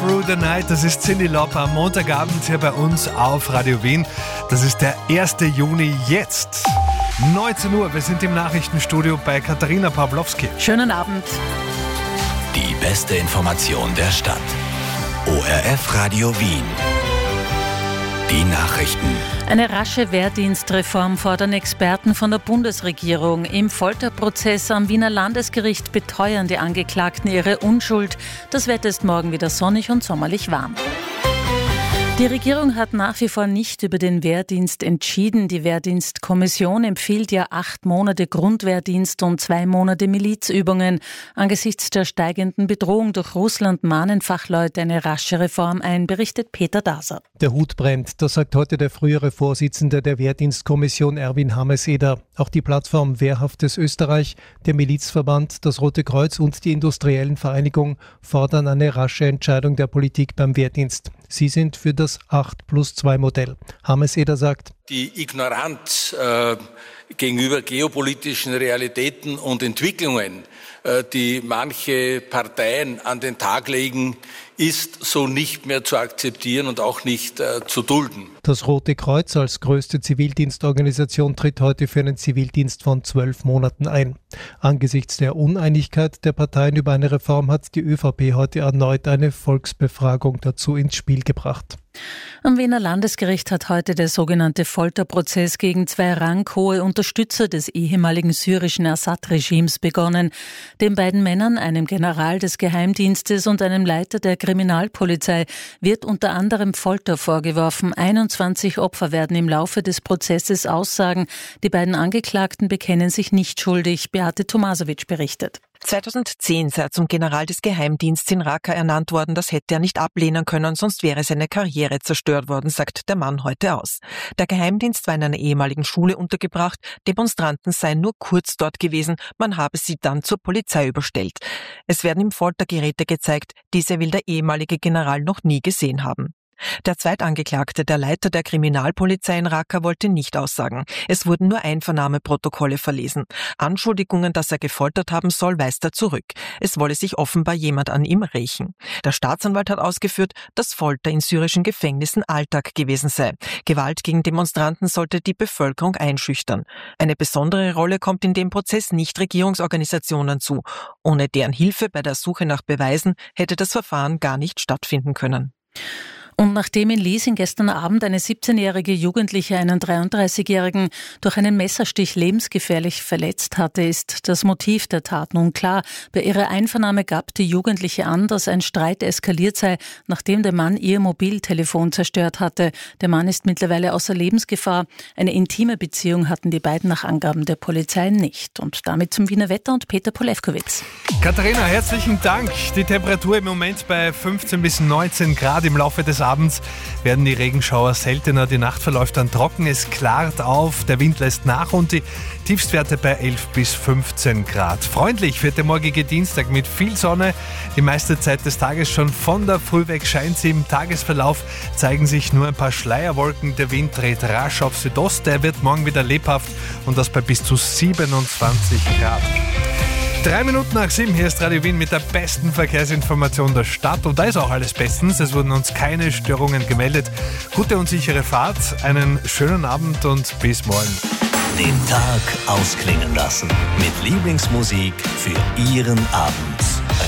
Through the Night, das ist Cyndi Lauper am Montagabend hier bei uns auf Radio Wien. Das ist der 1. Juni jetzt. 19 Uhr, wir sind im Nachrichtenstudio bei Katharina Pawlowski. Schönen Abend. Die beste Information der Stadt. ORF Radio Wien. Die Nachrichten. Eine rasche Wehrdienstreform fordern Experten von der Bundesregierung. Im Folterprozess am Wiener Landesgericht beteuern die Angeklagten ihre Unschuld. Das Wetter ist morgen wieder sonnig und sommerlich warm. Die Regierung hat nach wie vor nicht über den Wehrdienst entschieden. Die Wehrdienstkommission empfiehlt ja 8 Monate Grundwehrdienst und 2 Monate Milizübungen. Angesichts der steigenden Bedrohung durch Russland mahnen Fachleute eine rasche Reform ein, berichtet Peter Daser. Der Hut brennt, das sagt heute der frühere Vorsitzende der Wehrdienstkommission Erwin Hammes-Eder. Auch die Plattform Wehrhaftes Österreich, der Milizverband, das Rote Kreuz und die Industriellen Vereinigung fordern eine rasche Entscheidung der Politik beim Wehrdienst. Sie sind für das 8+2 Modell. Hammes-Eder sagt: Die Ignoranz gegenüber geopolitischen Realitäten und Entwicklungen, die manche Parteien an den Tag legen, ist so nicht mehr zu akzeptieren und auch nicht zu dulden. Das Rote Kreuz als größte Zivildienstorganisation tritt heute für einen Zivildienst von 12 Monaten ein. Angesichts der Uneinigkeit der Parteien über eine Reform hat die ÖVP heute erneut eine Volksbefragung dazu ins Spiel gebracht. Am Wiener Landesgericht hat heute der sogenannte Folterprozess gegen 2 ranghohe Unterstützer des ehemaligen syrischen Assad-Regimes begonnen. Den beiden Männern, einem General des Geheimdienstes und einem Leiter der Kriminalpolizei, wird unter anderem Folter vorgeworfen. 21 Opfer werden im Laufe des Prozesses aussagen. Die beiden Angeklagten bekennen sich nicht schuldig. Beate Tomasovic berichtet. 2010 sei er zum General des Geheimdienstes in Raqqa ernannt worden. Das hätte er nicht ablehnen können, sonst wäre seine Karriere zerstört worden, sagt der Mann heute aus. Der Geheimdienst war in einer ehemaligen Schule untergebracht. Demonstranten seien nur kurz dort gewesen. Man habe sie dann zur Polizei überstellt. Es werden ihm Foltergeräte gezeigt. Diese will der ehemalige General noch nie gesehen haben. Der Zweitangeklagte, der Leiter der Kriminalpolizei in Raqqa, wollte nicht aussagen. Es wurden nur Einvernahmeprotokolle verlesen. Anschuldigungen, dass er gefoltert haben soll, weist er zurück. Es wolle sich offenbar jemand an ihm rächen. Der Staatsanwalt hat ausgeführt, dass Folter in syrischen Gefängnissen Alltag gewesen sei. Gewalt gegen Demonstranten sollte die Bevölkerung einschüchtern. Eine besondere Rolle kommt in dem Prozess Nichtregierungsorganisationen zu. Ohne deren Hilfe bei der Suche nach Beweisen hätte das Verfahren gar nicht stattfinden können. Und nachdem in Liesing gestern Abend eine 17-jährige Jugendliche einen 33-jährigen durch einen Messerstich lebensgefährlich verletzt hatte, ist das Motiv der Tat nun klar. Bei ihrer Einvernahme gab die Jugendliche an, dass ein Streit eskaliert sei, nachdem der Mann ihr Mobiltelefon zerstört hatte. Der Mann ist mittlerweile außer Lebensgefahr. Eine intime Beziehung hatten die beiden nach Angaben der Polizei nicht. Und damit zum Wiener Wetter und Peter Polewkowitz. Katharina, herzlichen Dank. Die Temperatur im Moment bei 15 bis 19 Grad. Im Laufe des Abends werden die Regenschauer seltener. Die Nacht verläuft dann trocken, es klart auf, der Wind lässt nach und die Tiefstwerte bei 11 bis 15 Grad. Freundlich wird der morgige Dienstag mit viel Sonne. Die meiste Zeit des Tages schon von der Früh weg scheint sie. Im Tagesverlauf zeigen sich nur ein paar Schleierwolken. Der Wind dreht rasch auf Südost. Er wird morgen wieder lebhaft und das bei bis zu 27 Grad. 3 Minuten nach 7, hier ist Radio Wien mit der besten Verkehrsinformation der Stadt. Und da ist auch alles bestens. Es wurden uns keine Störungen gemeldet. Gute und sichere Fahrt, einen schönen Abend und bis morgen. Den Tag ausklingen lassen mit Lieblingsmusik für Ihren Abend.